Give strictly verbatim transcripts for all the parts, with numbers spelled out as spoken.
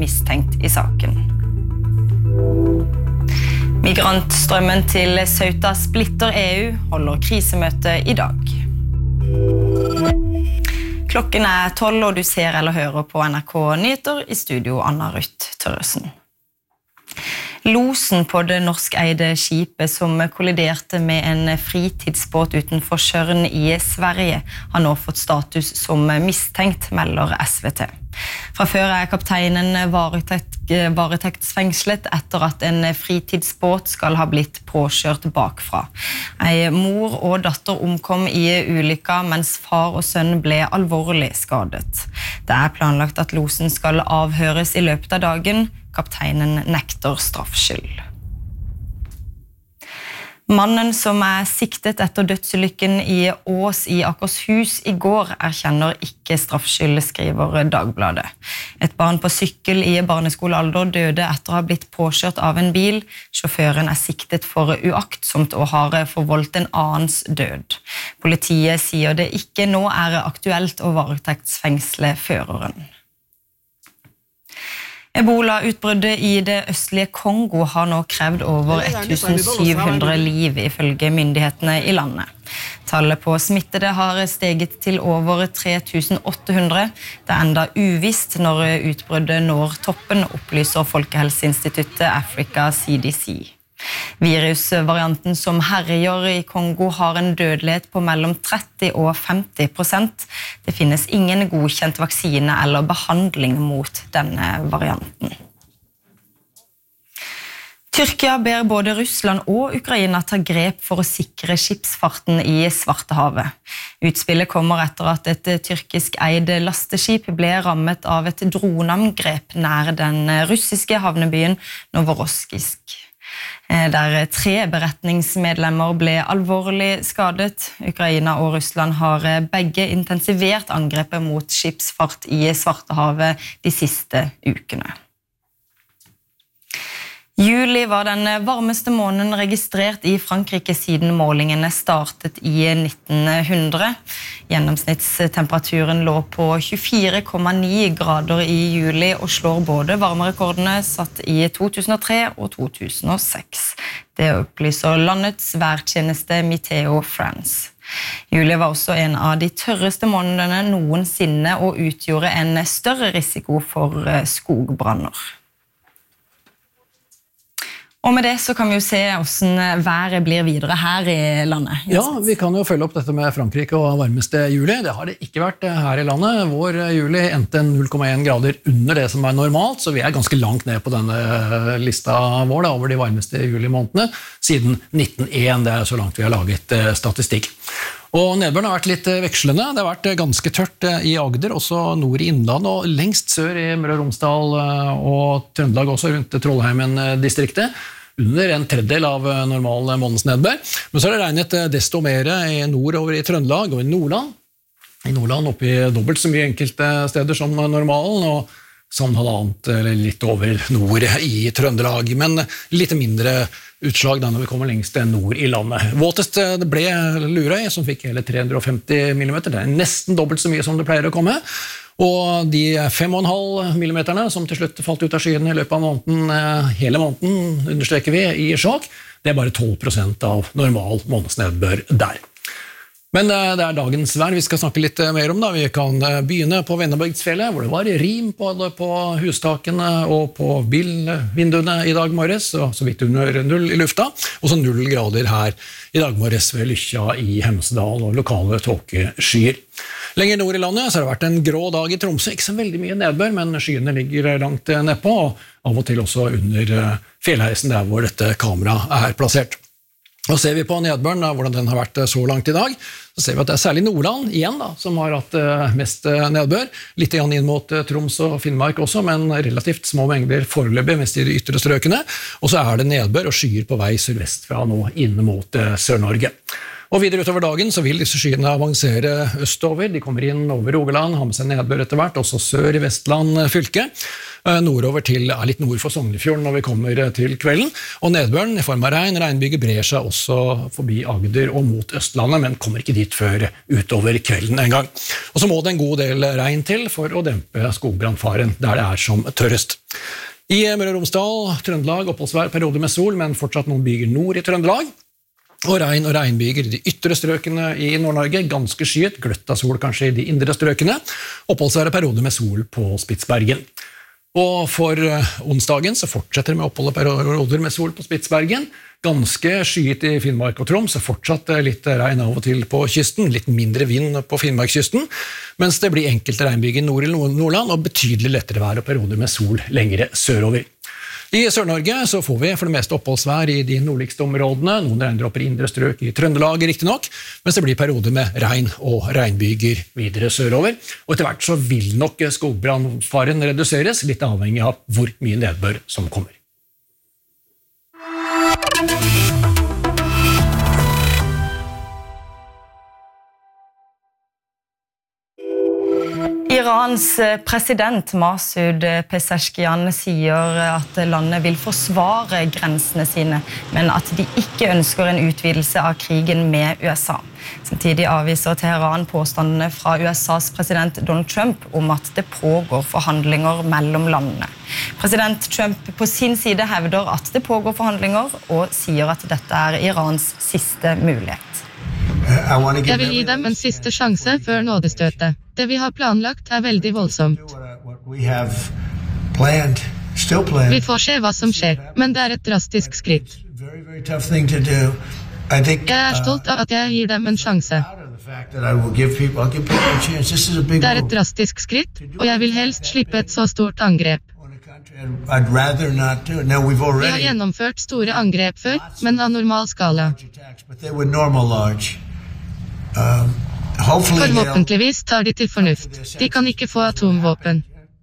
mistenkt i saken. Migrantstrømmen til Ceuta splitter E U, holder krisemøte i dag. Klokken er tolv, og du ser eller hører på N R K Nyheter, i studio Anna Ruth Tørresen. Losen på det norskeide skipet som kolliderte med en fritidsbåt utenfor Tjørn i Sverige har nå fått status som mistenkt, melder S V T. Fra før er kapteinen varetektsfengslet etter at en fritidsbåt skal ha blitt påkjørt bakfra. Ei mor og datter omkom i ulykka, mens far og sønn ble alvorlig skadet. Det er planlagt at losen skal avhøres i løpet av dagen. Kapteinen nekter straffskyld. Mannen som er siktet etter dødsulykken i Ås i Akershus i går erkjenner ikke straffskyld, skriver Dagbladet. Et barn på sykkel i barneskolealder døde etter å ha blitt påkjørt av en bil. Sjåføren er siktet for uaktsomt og har forvoldt en annens død. Politiet sier det ikke nå er aktuelt å varetektsfengsle føreren. Ebola-utbruddet i det østlige Kongo har nå krevd over tusen syv hundre liv ifølge myndighetene i landet. Tallet på smittede har steget til over tre tusen åtte hundre. Det er enda uvisst når utbruddet når toppen, opplyser Folkehelseinstituttet Africa C D C. Virusvarianten som herjer i Kongo har en dødelighet på mellom tretti og femti prosent. Det finnes ingen godkjent vaksine eller behandling mot denne varianten. Tyrkia ber både Russland og Ukraina ta grep for å sikre skipsfarten i Svartehavet. Utspillet kommer etter at et tyrkisk eid lasteskip ble rammet av et droneangrep nær den russiske havnebyen Novorossijsk, der tre beretningsmedlemmer ble alvorlig skadet. Ukraina og Russland har begge intensivert angrepet mot skipsfart i Svartehavet de siste ukene. Juli var den varmeste måneden registrert i Frankrike siden målingene startet i nitten hundre. Gjennomsnittstemperaturen lå på tjuefire komma ni grader i juli og slår både varmerekordene satt i to tusen og tre og to tusen og seks. Det opplyser landets værtjeneste Meteo France. Juli var også en av de tørreste månedene noensinne og utgjorde en større risiko for skogbranner. Og med det så kan vi jo se hvordan været blir videre her i landet. Ja, vi kan jo følge opp dette med Frankrike og varmeste juli. Det har det ikke vært her i landet. Vår juli endte null komma en grader under det som er normalt, så vi er ganske langt ned på denne lista vår da, over de varmeste julimånedene siden nitten null én. Det er så langt vi har laget statistikk. Og nedbøren har vært litt vekslende. Det har vært ganske tørt i Agder, også nord i Innland, og lengst sør i Møre og Romsdal og Trøndelag også, rundt Trollheimen-distriktet. Under en tredjedel av normal månedsnedbør. Men så har det regnet desto mer i nordover i Trøndelag og i Nordland. I Nordland oppe i dobbelt så mye enkelte steder som normalen, og sånn halvannet eller litt over nord i Trøndelag, men litt mindre utslag da når vi kommer lengst nord i landet. Våtest det ble Lurøy, som fikk hele tre hundre og femti millimeter. Det er nesten dobbelt så mye som det pleier å komme. Og de fem komma fem millimeterne som til slutt falt ut av skyene i løpet av måneden, hele måneden understreker vi i Skjåk, det er bare tolv prosent av normal månedsnedbør der. Men det er dagens vær vi skal snakke litt mer om da. Vi kan begynne på Vennebergsfjellet, hvor det var rim på, på hustakene og på bilvinduene i dag morges, og så vidt under null i lufta, og så null grader her i dag morges ved Lykkja i Hemsedal og lokale tåkeskyer. Lenger nord i landet så har det vært en grå dag i Tromsø, ikke så veldig mye nedbør, men skyene ligger langt nedpå, og av og til også under fjellheisen der hvor dette kameraet er plassert. Og ser vi på nedbøren, da, hvordan den har vært så langt i dag, så ser vi at det er særlig Nordland igjen da, som har hatt mest nedbør. Litt inn mot Troms og Finnmark også, men relativt små mengder foreløpig, mest i de ytre strøkene. Og så er det nedbør og skyer på vei sørvest fra nå inn mot Sør-Norge. Og videre utover dagen så vil disse skyene avansere østover. De kommer inn over Rogaland, har med seg nedbør etter hvert, også sør i Vestland fylke. nordover til er litt nord for Sognefjorden når vi kommer til kvelden, og nedbøren i form av regn, regnbyger brer seg også forbi Agder og mot Østlandet, men kommer ikke dit før utover kvelden en gang. Og så må det en god del regn til for å dempe skogbrannfaren der det er som tørrest. I Møre og Romsdal, Trøndelag, oppholdsvær, periode med sol, men fortsatt noen byger nord i Trøndelag. Og regn og regnbyger i de ytre strøkene i Nord-Norge, ganske skyet, gløtt av sol kanskje i de indre strøkene. Oppholdsvær og periode med sol på Spitsbergen. Og for onsdagen så fortsetter det med opphold og perioder med sol på Spitsbergen. Ganske skyet i Finnmark og Troms, fortsatt litt regn av og til på kysten, litt mindre vind på Finnmarkskysten, mens det blir enkelte regnbyger i Nord- og Nordland og betydelig lettere vær og perioder med sol lengre sørover. I Sør-Norge så får vi for det meste oppholdsvær i de nordligste områdene, noen regndråper i indre strøk i Trøndelag riktig nok, mens det blir perioder med regn og regnbyger videre sørover, og etter hvert så vil nok skogbrannfaren reduseres, litt avhengig av hvor mye nedbør som kommer. Irans president Masoud Pezeshkian sier at landet vil forsvare grensene sine, men at de ikke ønsker en utvidelse av krigen med U S A. Samtidig avviser Teheran påstandene fra U S A's president Donald Trump om at det pågår forhandlinger mellom landene. President Trump på sin side hevder at det pågår forhandlinger, og sier at dette er Irans siste mulighet. Jeg vil gi dem en siste sjanse før nådestøtet. Det vi har planlagt er veldig voldsomt. Vi får se hva som skjer, men det er et drastisk skritt. Jeg er stolt av at jeg gir dem en sjanse. Det er et drastisk skritt, og jeg vil helst slippe et så stort angrep. Vi har gjennomført store angrep før, men av normal skala. Forhåpentligvis tar de til fornuft. De kan ikke få atomvåpen.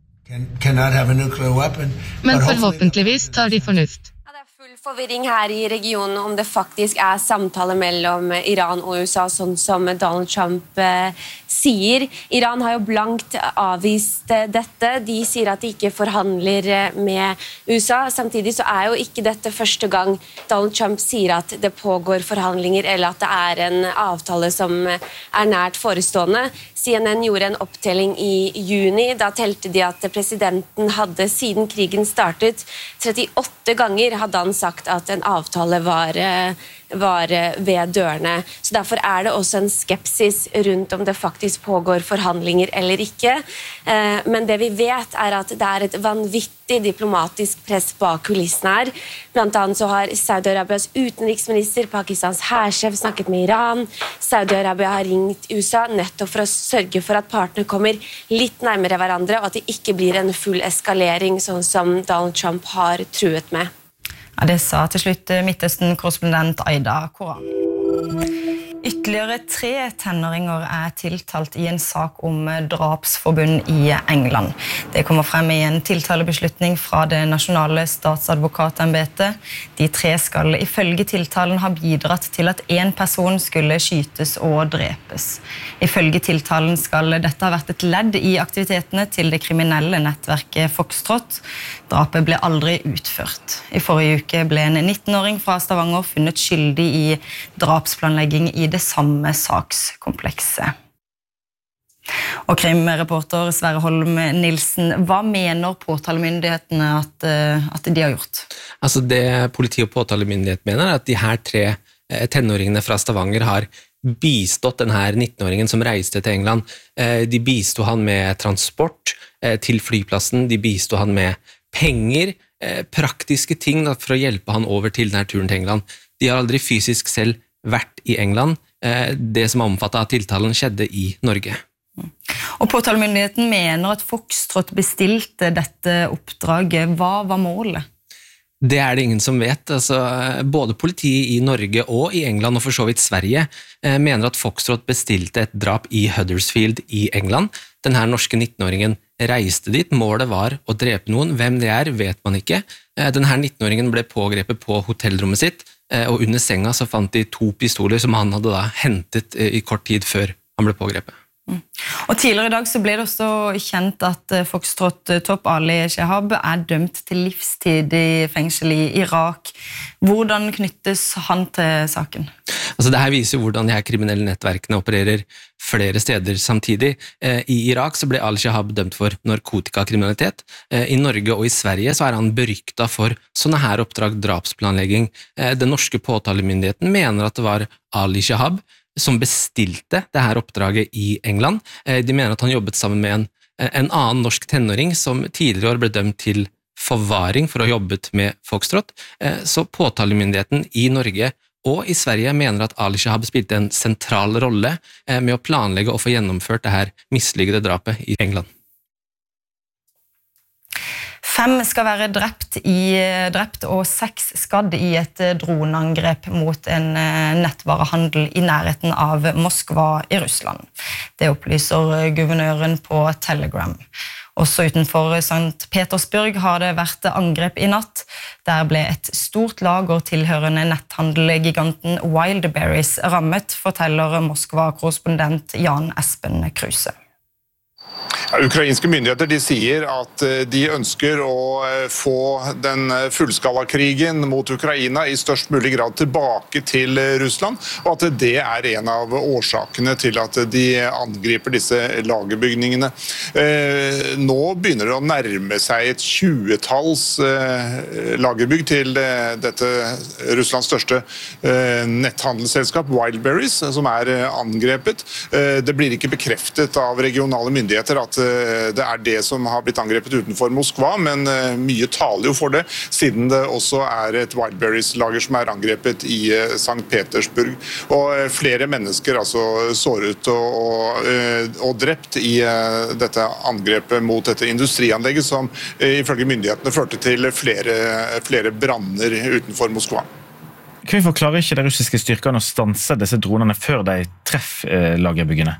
Men forhåpentligvis tar de fornuft. Forvirring her i regionen om det faktisk er samtale mellom Iran og U S A, sånn som Donald Trump eh, sier. Iran har jo blankt avvist dette. De sier at de ikke forhandler med U S A. Samtidig så er jo ikke dette første gang Donald Trump sier at det pågår forhandlinger, eller at det er en avtale som er nært forestående. C N N gjorde en opptelling i juni. Da telte de at presidenten hadde siden krigen startet trettiåtte ganger hadde han sagt at en avtale var, var ved dørene. Så derfor er det også en skepsis rundt om det faktisk pågår forhandlinger eller ikke. Men det vi vet er at det er et vanvittig diplomatisk press bak kulissene her. Blant annet så har Saudi-Arabias utenriksminister, Pakistans hærsjef, snakket med Iran. Saudi-Arabia har ringt U S A nettopp for å sørge for at partene kommer litt nærmere hverandre, og at det ikke blir en full eskalering, sånn som Donald Trump har truet med. Ja, det sa til slutt Midtøsten-korrespondent Aida Koran. Ytterligere tre tenåringer er tiltalt i en sak om drapsforbund i England. Det kommer frem i en tiltalebeslutning fra det nasjonale statsadvokatembetet. De tre skal ifølge tiltalen ha bidratt til at en person skulle skytes og drepes. Ifølge tiltalen skal dette ha vært et ledd i aktivitetene til det kriminelle nettverket Foxtrot. Drapet ble aldri utført. I forrige uke ble en nittenåring fra Stavanger funnet skyldig i drapsplanlegging i det samme sakskomplekset. Og krimreporter Sverre Holm Nilsen, hva mener påtalemyndighetene at, at de har gjort? Altså det politi- og påtalemyndighet mener er at de her tre tenåringene fra Stavanger har bistått denne nittenåringen som reiste til England. De bistod han med transport til flyplassen, de bistod han med penger, praktiske ting for å hjelpe han over til denne turen til England. De har aldri fysisk selv vært i England. Det som er omfattet av tiltalen skjedde i Norge. Og påtalemyndigheten mener at Foxtrot bestilte dette oppdraget. Hva var målet? Det er det ingen som vet. Altså, både politiet i Norge og i England, og for så vidt Sverige, mener at Foxtrot bestilte et drap i Huddersfield i England. Denne norske nittenåringen reiste dit. Målet var å drepe noen. Hvem det er, vet man ikke. Denne nittenåringen ble pågrepet på hotellrommet sitt, og under senga så fant de to pistoler som han hadde da hentet i kort tid før han ble pågrepet. Og tidligere i dag så ble det også kjent at Foxtrot-topp Ali Shehab er dømt til livstid i fengsel i Irak. Hvordan knyttes han til saken? Altså, det her viser hvordan de her kriminelle nettverkene opererer flere steder samtidig. I Irak så ble Al-Shehab dømt for narkotikakriminalitet. I Norge og i Sverige så er han beryktet for sånne her oppdrag, drapsplanlegging. Den norske påtalemyndigheten mener at det var Al-Shehab som bestilte det her oppdraget i England. De mener at han jobbet sammen med en, en annen norsk tenåring som tidligere år ble dømt til forvaring for å ha jobbet med Foxtrot. Så påtalemyndigheten i Norge og i Sverige mener at Al-Shehab spilte en sentral rolle med å planlegge og få gjennomført det her mislykkede drapet i England. Fem skal være drept, i, drept og seks skadd i et droneangrep mot en nettvarehandel i nærheten av Moskva i Russland. Det opplyser guvernøren på Telegram. Også utenfor Sankt Petersburg har det vært angrep i natt. Der ble et stort lager tilhørende netthandelgiganten Wildberries rammet, forteller Moskva-korrespondent Jan Espen Kruse. Ja, ukrainske myndigheter de sier at de ønsker å få den fullskalakrigen mot Ukraina i størst mulig grad tilbake til Russland, og at det er en av årsakene til at de angriper disse lagerbygningene. Nå begynner det å nærme seg et tjuetalls lagerbygg til dette Russlands største netthandelsselskap, Wildberries, som er angrepet. Det blir ikke bekreftet av regionale myndigheter at det er det som har blitt angrepet utenfor Moskva, men mye taler jo for det, siden det også er et Wildberries-lager som er angrepet i Sankt Petersburg. Og flere mennesker altså såret og, og, og drept i dette angrepet mot dette industrianlegget, som ifølge myndighetene førte til flere, flere branner utenfor Moskva. Hvorfor klarer ikke de russiske styrkene å stanse disse dronene før de treffer lagerbyggene?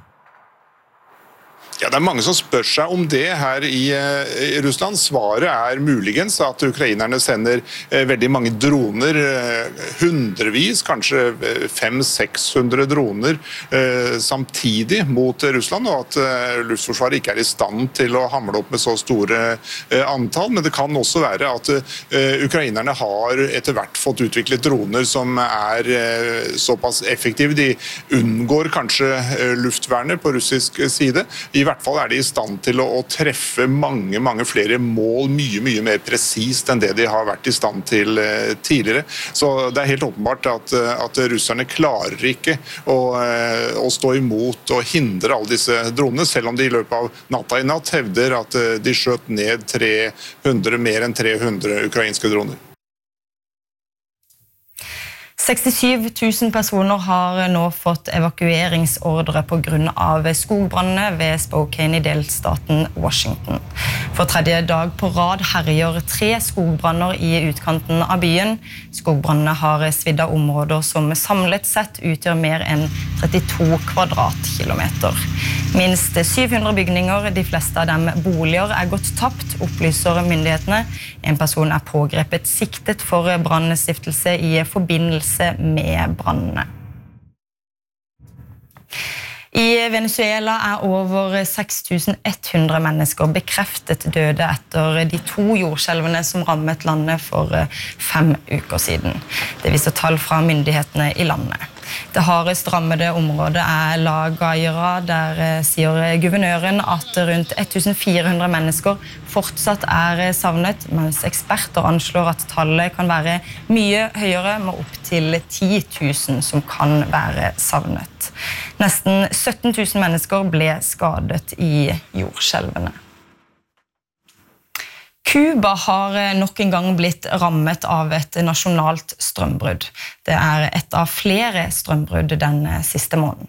Ja, det er mange som spør seg om det her i, i Russland. Svaret er muligens at ukrainerne sender eh, veldig mange droner, eh, hundrevis, kanskje fem-seks hundre droner eh, samtidig mot Russland, og at eh, luftforsvaret ikke er i stand til å hamle opp med så store eh, antall. Men det kan også være at eh, ukrainerne har etter hvert fått utviklet droner som er eh, såpass effektive. De unngår kanskje eh, luftvernet på russisk side. I hvert fall er de i stand til å, å treffe mange, mange flere mål, mye, mye mer presist enn det de har vært i stand til eh, tidligere. Så det er helt åpenbart at, at russerne klarer ikke å, eh, å stå imot og hindre alle disse dronene, selv om de i løpet av natta i natt hevder at eh, de skjøt ned tre hundre, mer enn tre hundre ukrainske droner. sekstisju tusen personer har nå fått evakueringsordre på grunn av skogbrannene ved Spokane i delstaten Washington. For tredje dag på rad herjer tre skogbranner i utkanten av byen. Skogbrannene har svidd av områder som samlet sett utgjør mer enn trettito kvadratkilometer. Minst syv hundre bygninger, de fleste av dem boliger, er gått tapt, opplyser myndighetene. En person er pågrepet siktet for brannstiftelse i forbindelse med brannene. I Venezuela er over seks tusen ett hundre mennesker bekreftet døde etter de to jordskjelvene som rammet landet for fem uker siden. Det viser tall fra myndighetene i landet. Det hardest rammede området er La Guaira, der sier guvernøren at rundt fjorten hundre mennesker fortsatt er savnet, mens eksperter anslår at tallet kan være mye høyere, med opp til ti tusen som kan være savnet. Nesten sytten tusen mennesker ble skadet i jordskjelvene. Cuba har nok en gang blitt rammet av et nasjonalt strømbrudd. Det er et av flere strømbrudd den siste måneden.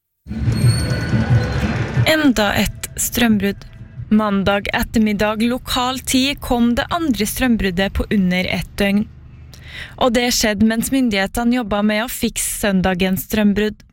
Enda et strømbrudd. Mandag ettermiddag lokal tid kom det andre strømbruddet på under ett døgn. Og det skjedde mens myndighetene jobbet med å fikse søndagens strømbrudd.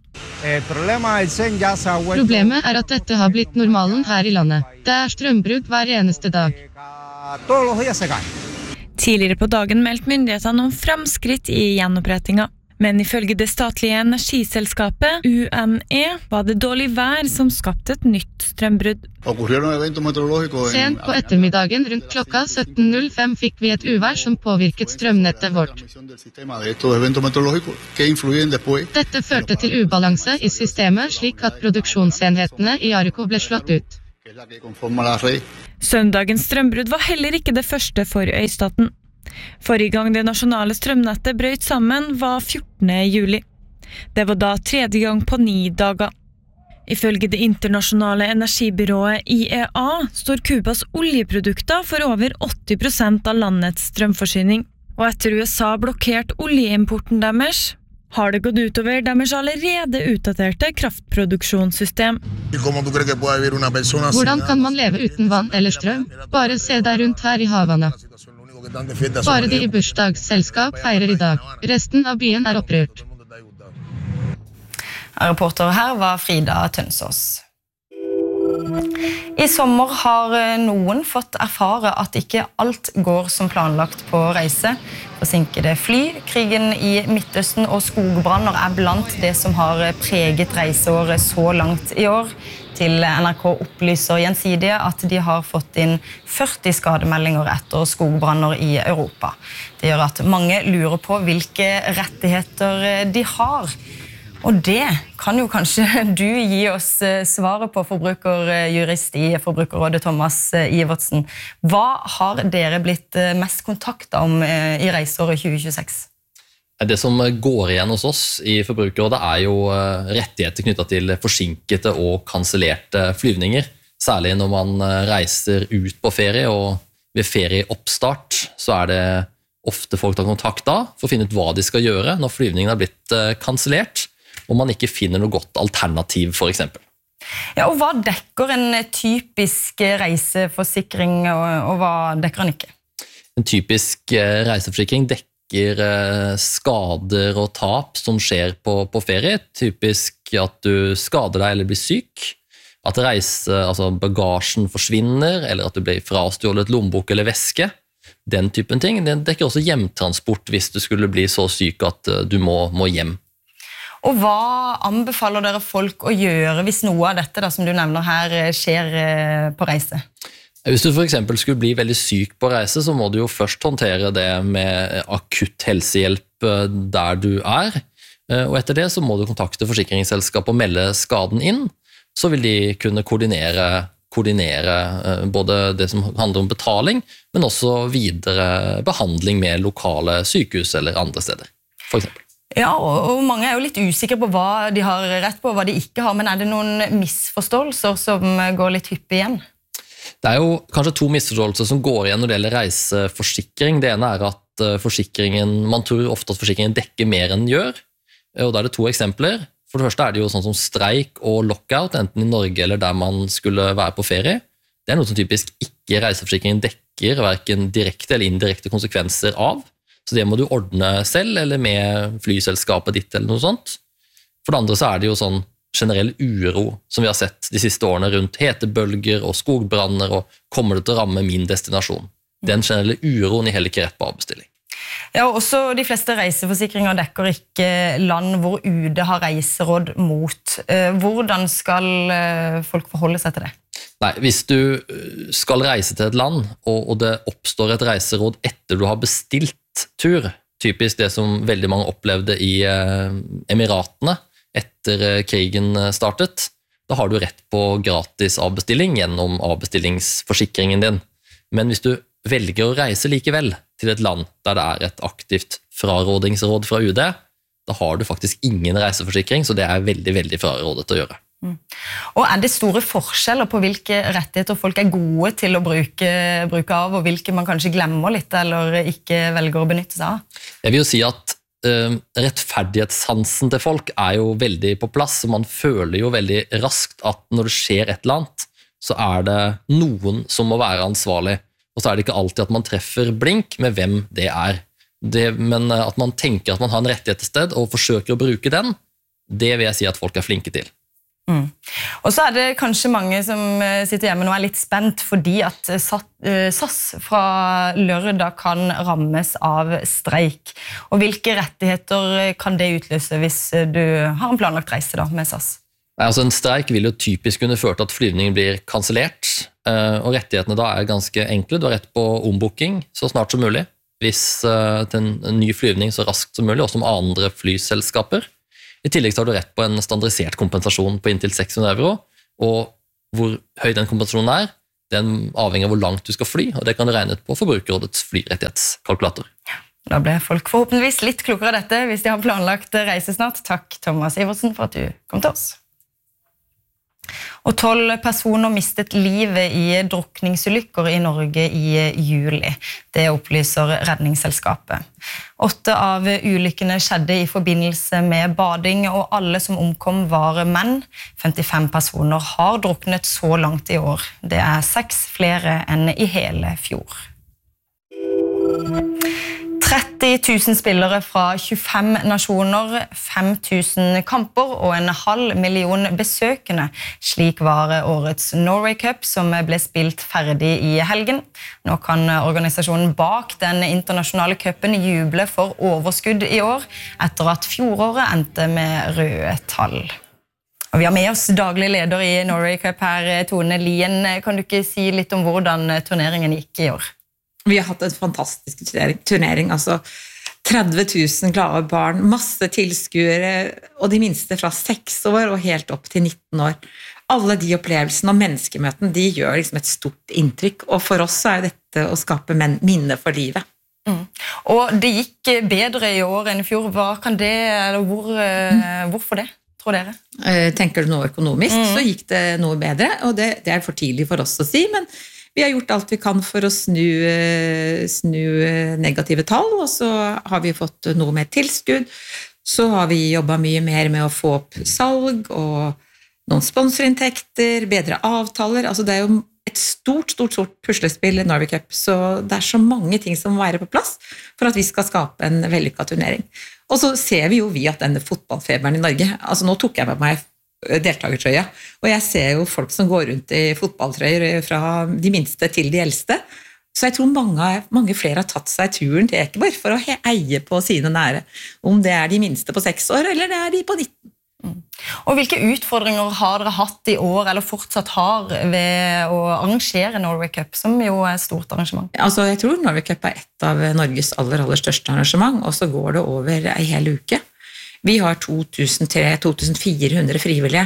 Problemet er at dette har blitt normalen her i landet. Det er strømbrudd hver eneste dag. Tidligere på dagen meldte myndighetene om framskritt i gjenopprettinga. Men ifølge det statlige energiselskapet U N E var det dårlig vær som skapte et nytt strømbrudd. Sent på ettermiddagen rundt klokka sytten null fem fikk vi et uvær som påvirket strømnettet vårt. Dette førte til ubalanse i systemet slik at produksjonsenhetene i Arco ble slått ut. Søndagens strømbrudd var heller ikke det første for øystaten. Forrige gang det nasjonale strømnettet brøt sammen var fjortende juli. Det var da tredje gang på ni dager. Ifølge det internasjonale energibyrået I E A står Kubas oljeprodukter for over åtti prosent av landets strømforsyning. Og etter U S A blokkert oljeimporten deres, har det gått utover deres allerede utdaterte kraftproduksjonssystem. Hvordan kan man leve uten vann eller strøm? Bare se deg rundt her i Havana. Bare de i bursdagsselskap feirer i dag. Resten av byen er opprørt. Reporter her var Frida Tønsås. I sommer har noen fått erfare at ikke alt går som planlagt på reise. Forsinkede fly, krigen i Midtøsten og skogbranner er blant det som har preget reiseåret så langt i år. Til N R K opplyser Gjensidige at de har fått inn førti skademeldinger etter skogbranner i Europa. Det gjør at mange lurer på hvilke rettigheter de har. Og det kan jo kanskje du gi oss svaret på, forbrukerjurist i Forbrukerrådet Thomas Ivertsen. Hva har dere blitt mest kontaktet om i reiseåret tjue tjueseks? Det som går igjen hos oss i Forbrukerrådet er jo rettigheter knyttet til forsinkete og kansellerte flyvninger. Særlig når man reiser ut på ferie, og ved ferieoppstart så er det ofte folk tar kontakt da for å finne ut hva de skal gjøre når flyvningen har blitt kansellert, og man ikke finner noe godt alternativ for eksempel. Ja, og hva dekker en typisk reiseforsikring, og, og hva dekker den ikke? En typisk reiseforsikring dekker skader og tap som skjer på, på ferie. Typisk at du skader deg eller blir syk, at reise, altså bagasjen forsvinner, eller at du blir frastjålet lommebok eller veske. Den typen ting. Den dekker også hjemtransport hvis du skulle bli så syk at du må, må hjem. Og hva anbefaler dere folk å gjøre hvis noe av dette da, som du nevner her skjer på reise? Hvis du for eksempel skulle bli veldig syk på reise, så må du jo først håndtere det med akutt helsehjelp der du er. Og etter det så må du kontakte forsikringsselskapet og melde skaden inn. Så vil de kunne koordinere, koordinere både det som handler om betaling, men også videre behandling med lokale sykehus eller andre steder, for eksempel. Ja, og mange er jo litt usikre på hva de har rett på, og hva de ikke har, men er det noen misforståelser som går litt hyppig igjen? Det er jo kanskje to misforståelser som går igjen når det gjelder reiseforsikring. Det ene er at forsikringen, man tror ofte at forsikringen dekker mer enn den gjør, og da er det to eksempler. For det første er det jo sånn som streik og lockout, enten i Norge eller der man skulle være på ferie. Det er noe som typisk ikke reiseforsikringen dekker, hverken direkte eller indirekte konsekvenser av. Så det må du ordne selv, eller med flyselskapet ditt, eller noe sånt. For det andre så er det jo sånn generell uro som vi har sett de siste årene rundt hetebølger og skogbranner, og kommer det til å ramme min destinasjon. Den generelle uroen i heller ikke rett på avbestilling. Ja, og også de fleste reiseforsikringer dekker ikke land hvor U D har reiseråd mot. Hvordan skal folk forholde seg til det? Nei, hvis du skal reise til et land, og det oppstår et reiseråd etter du har bestilt tur, typisk det som veldig mange opplevde i Emiratene etter krigen startet, da har du rett på gratis avbestilling gjennom avbestillingsforsikringen din. Men hvis du velger å reise likevel til et land der det er et aktivt frarådingsråd fra U D, da har du faktisk ingen reiseforsikring, så det er veldig, veldig frarådet å gjøre. Mm. Og er det store forskjeller på hvilke rettigheter folk er gode til å bruke, bruke av, og hvilke man kanskje glemmer litt, eller ikke velger å benytte seg av? Jeg vil jo si at uh, rettferdighetssansen til folk er jo veldig på plass, og man føler jo veldig raskt at når det skjer et eller annet, så er det noen som må være ansvarlig, og så er det ikke alltid at man treffer blink med hvem det er. Det, men at man tenker at man har en rettighet til sted, og forsøker å bruke den, det vil jeg si at folk er flinke til. Mm. Og så er det kanskje mange som sitter hjemme nå er litt spent fordi at S A S fra lørdag kan rammes av streik. Og hvilke rettigheter kan det utløse hvis du har en planlagt reise da med S A S? Altså en streik vil jo typisk kunne føre til at flyvningen blir kansellert, og rettighetene da er ganske enkle. Du har rett på ombooking så snart som mulig, hvis til en ny flyvning så raskt som mulig, også om andre flyselskaper. I tillegg så har du rett på en standardisert kompensasjon på inntil seks hundre euro, og hvor høy den kompensasjonen er, den avhenger av hvor langt du skal fly, og det kan du regne ut på Forbrukerrådets flyrettighetskalkulator. Da ble folk forhåpentligvis litt klokere av dette hvis de har planlagt reise snart. Takk Thomas Iversen for at du kom til oss. Og tolv personer mistet livet i drukningsulykker i Norge i juli. Det opplyser Redningsselskapet. Åtte av ulykkene skjedde i forbindelse med bading, og alle som omkom var menn. femtifem personer har druknet så langt i år. Det er seks flere enn i hele fjor. tretti tusen spillere fra tjuefem nasjoner, fem tusen kamper og en halv million besøkende. Slik var årets Norway Cup som ble spilt ferdig i helgen. Nå kan organisasjonen bak den internasjonale cupen juble for overskudd i år, etter at fjoråret endte med røde tall. Og vi har med oss daglig leder i Norway Cup her, Tone Lien. Kan du ikke si litt om hvordan turneringen gikk i år? Vi har hatt en fantastisk turnering, altså tretti tusen glade barn, masse tilskuere, og de minste fra seks år og helt opp til nitten år. Alle de opplevelsene og menneskemøtene, de gjør liksom et stort inntrykk, og for oss er dette å skape minne for livet. Mm. Og det gikk bedre i år enn i fjor. Hva kan det, eller hvor, mm. hvorfor det, tror dere? Tenker du noe økonomisk, mm. så gikk det noe bedre, og det, det er for tidlig for oss å si, men vi har gjort alt vi kan for å snu, snu negative tall, og så har vi fått noe mer tilskudd. Så har vi jobbet mye mer med å få opp salg og noen sponsorinntekter, bedre avtaler. Altså det er jo et stort, stort, stort puslespill i Norway Cup, så det er så mange ting som må være på plass for at vi skal skape en vellykket turnering. Og så ser vi jo vi at denne fotballfeberen i Norge, altså nå tok jeg med meg deltagertrøya, og jeg ser jo folk som går rundt i fotballtrøyer fra de minste til de eldste, så jeg tror mange, mange flere har tatt seg turen til Ekeborg for å eie på sine nære, om det er de minste på seks år, eller det er de på nitten. Mm. Og hvilke utfordringer har dere hatt i år, eller fortsatt har, ved å arrangere Norway Cup, som jo er et stort arrangement? Altså, jeg tror Norway Cup er et av Norges aller, aller største arrangement, og så går det over en hel uke. Vi har to tusen tre til to tusen fire hundre frivillige,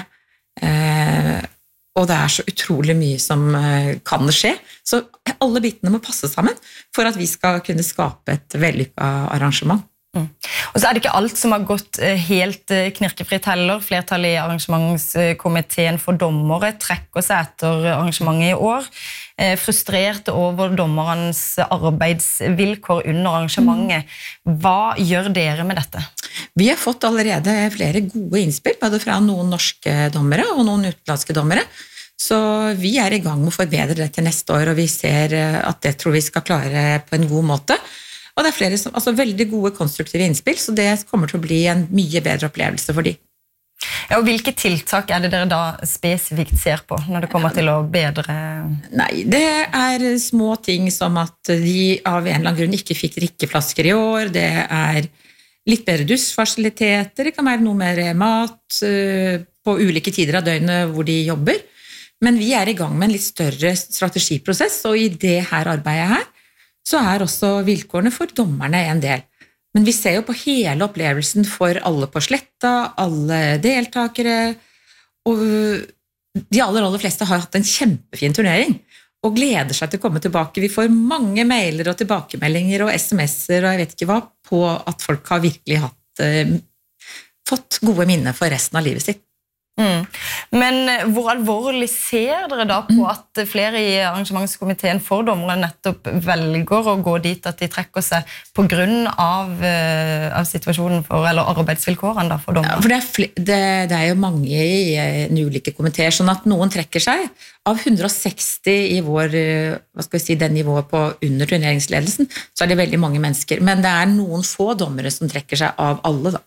eh, og det er så utrolig mye som eh, kan skje. Så alle bitene må passe sammen for at vi skal kunne skape et vellykket arrangement. Mm. Og så er det ikke alt som har gått helt knirkefritt heller. Flertallet i arrangementskomiteen for dommere trekker seg etter arrangementet i år. Frustrert over dommerens arbeidsvilkår under arrangementet. Hva gjør dere med dette? Vi har fått allerede flere gode innspill, både fra noen norske dommere og noen utenlandske dommere. Så vi er i gang med å forbedre det til neste år, og vi ser at det tror vi skal klare på en god måte. Og det er flere som, altså veldig gode konstruktive innspill, så det kommer til å bli en mye bedre opplevelse for de. Ja, og hvilke tiltak er det dere da spesifikt ser på når det kommer til å bedre? Nei, det er små ting som at de av en eller annen grunn ikke fikk drikkeflasker i år, det er litt bedre dusjfasiliteter, det kan være noe mer mat på ulike tider av døgnet hvor de jobber, men vi er i gang med en litt større strategiprosess, og i det her arbeidet her, så er også vilkårene for dommerne en del. Men vi ser jo på hele opplevelsen for alle på sletta, alle deltakere, og de aller, aller fleste har hatt en kjempefin turnering, og gleder seg til å komme tilbake. Vi får mange mailer og tilbakemeldinger og sms'er, og jeg vet ikke hva, på at folk har virkelig hatt, eh, fått gode minner for resten av livet sitt. Mm. Men hvor alvorlig ser dere da på at flere i arrangementskomiteen for dommere nettopp velger å gå dit at de trekker seg på grunn av, uh, av situasjonen for, eller arbeidsvilkårene da for dommere? Ja, for det er, det, det er jo mange i uh, ulike komiteer, sånn at noen trekker seg. Av hundre og seksti i vår, uh, hva skal vi si, den nivået på under turneringsledelsen, så er det veldig mange mennesker, men det er noen få dommere som trekker seg av alle da.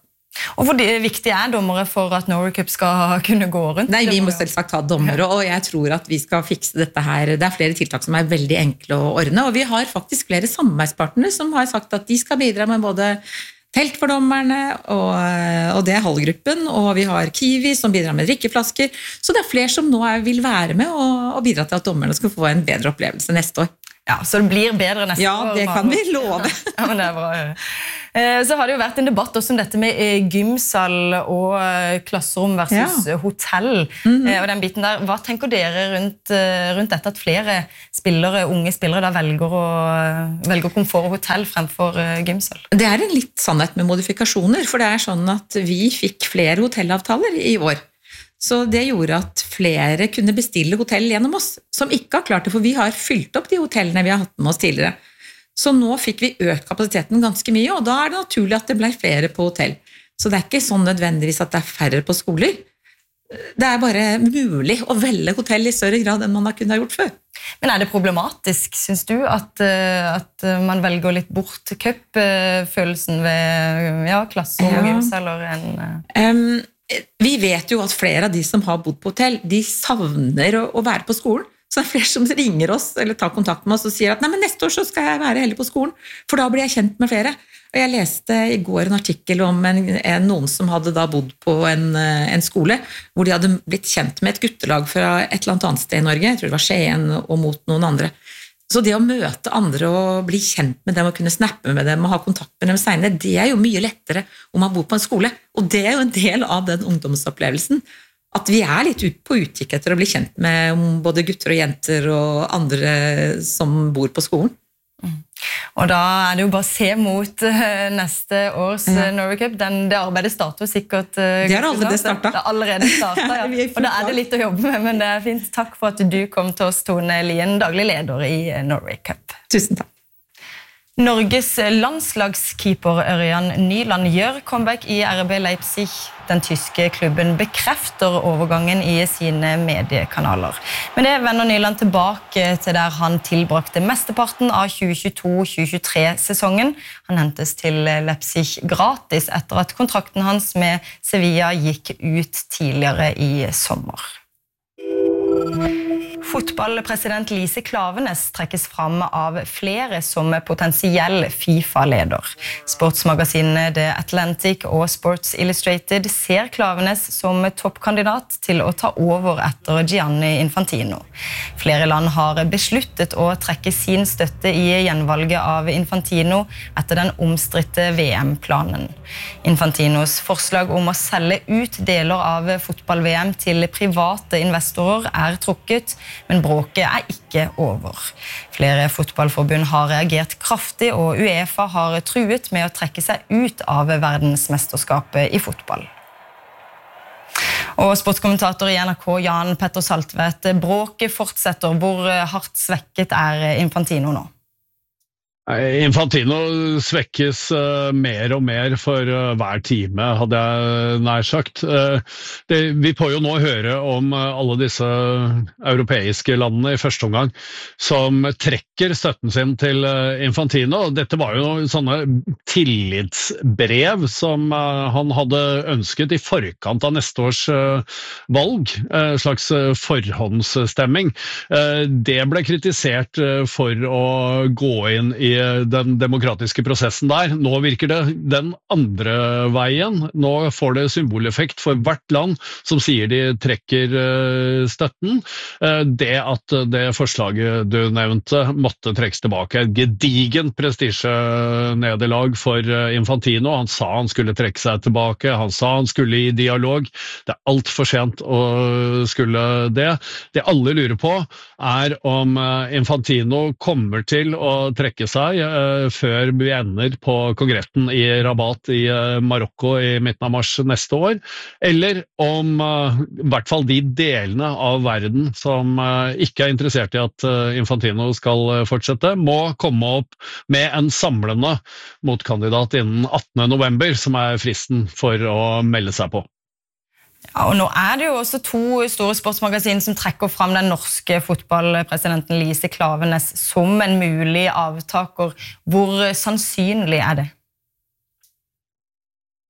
Og hvor viktig er dommere for at Norway Cup skal kunne gå rundt? Nei, vi må selvsagt ha dommere, og jeg tror at vi skal fikse dette her. Det er flere tiltak som er veldig enkle å ordne, og vi har faktisk flere samarbeidspartnere som har sagt at de skal bidra med både telt for dommerne, og, og det er Hallgruppen, og vi har Kiwi som bidrar med drikkeflasker, så det er flere som nå er, vil være med og, og bidra til at dommerne skal få en bedre opplevelse neste år. Ja, så det blir bedre neste ja, år. Ja, det kan vi love. Ja, men det er bra å høre. Så har det jo vært en debatt også om dette med gymsal og klasserom versus ja. hotell. Mm-hmm. Og den biten der, hva tenker dere rundt, rundt dette at flere spillere, unge spillere da velger, å, velger komfort og hotell fremfor gymsal? Det er en litt sannhet med modifikasjoner, for det er sånn at vi fikk flere hotellavtaler i år. Så det gjorde at flere kunne bestille hotell gjennom oss, som ikke har klart det, for vi har fylt opp de hotellene vi har hatt med oss tidligere. Så nå fikk vi økt kapasiteten ganske mye, og da er det naturlig at det ble flere på hotell. Så det er ikke sånn nødvendigvis at det er færre på skoler. Det er bare mulig å velge hotell i større grad enn man har kunnet ha gjort før. Men er det problematisk, synes du, at, at man velger litt bort cup-følelsen ved ja, klasser og gymsaler enn... Um, Vi vet jo at flere av de som har bodd på hotell, de savner å, å være på skolen. Så det er flere som ringer oss eller tar kontakt med oss og sier at nei, men neste år så skal jeg være heller på skolen, for da blir jeg kjent med flere. Og jeg leste i går en artikkel om en, en, noen som hadde da bodd på en, en skole, hvor de hadde blitt kjent med et guttelag fra et eller annet sted i Norge, jeg tror det var Skien og mot noen andre. Så det å møte andre og bli kjent med dem og kunne snappe med dem og ha kontakt med dem senere, det er jo mye lettere om man bor på en skole. Og det er jo en del av den ungdomsopplevelsen. At vi er litt ut på utkikk etter å bli kjent med både gutter og jenter og andre som bor på skolen. Mm. Og da er det jo bare å se mot neste års ja. Norway Cup. Den, det arbeidet starter jo sikkert... Det har allerede startet. Det har allerede startet, ja. Og da er det litt å jobbe med, men det er fint. Takk for at du kom til oss, Tone Lien, daglig leder i Norway Cup. Tusen takk. Norges landslagskeeper Ørjan Nyland gjør comeback i R B Leipzig. Den tyske klubben bekrefter overgangen i sine mediekanaler. Men det vender Nyland tilbake til der han tilbrakte mesteparten av tjue tjueto tjue tjuetre-sesongen. Han hentes til Leipzig gratis etter at kontrakten hans med Sevilla gikk ut tidligere i sommer. Fotballpresident Lise Klaveness trekkes fram av flere som potensiell FIFA-leder. Sportsmagasinene The Atlantic og Sports Illustrated ser Klaveness som toppkandidat til å ta over etter Gianni Infantino. Flere land har besluttet å trekke sin støtte i gjenvalget av Infantino etter den omstridte V M-planen. Infantinos forslag om å selge ut deler av fotball-V M til private investorer er trukket, men bråket er ikke over. Flere fotballforbund har reagert kraftig, og UEFA har truet med å trekke seg ut av verdensmesterskapet i fotball. Og sportskommentator i N R K, Jan Petter Saltvedt, bråket fortsetter. Hvor hardt svekket er Infantino nå? Infantino svekkes uh, mer og mer for uh, hver time, hadde jeg nær sagt. Uh, det, vi får jo nå høre om uh, alle disse europeiske landene i første omgang som trekker støtten sin til uh, Infantino. Dette var jo sånne tillitsbrev som uh, han hadde ønsket i forkant av neste års uh, valg, uh, slags uh, forhåndsstemming. Uh, det ble kritisert uh, for å gå inn i den demokratiske prosessen der. Nå virker det den andre veien. Nå får det symboleffekt for hvert land som sier de trekker støtten. Det at det forslaget du nevnte måtte trekkes tilbake. Et gedigent prestisjenederlag for Infantino. Han sa han skulle trekke seg tilbake. Han sa han skulle i dialog. Det er alt for sent å skulle det. Det alle lurer på er om Infantino kommer til å trekke seg før vi ender på kongressen i Rabat i Marokko i midten av mars neste år, eller om i hvert fall de delene av verden som ikke er interessert i at Infantino skal fortsette, må komme opp med en samlende motkandidat innen attende november, som er fristen for å melde seg på. Ja, og nå er det jo også to store sportsmagasin som trekker fram den norske fotballpresidenten Lise Klaveness som en mulig avtaker. Hvor sannsynlig er det?